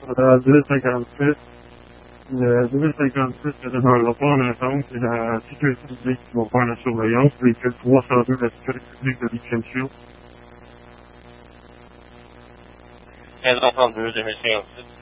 256. Le 256, c'est un rapport d'ensemble, c'est la sécurité publique qui va faire la surveillance. Véhicule 302, la sécurité publique de Vicentio. Très entendu, 2056.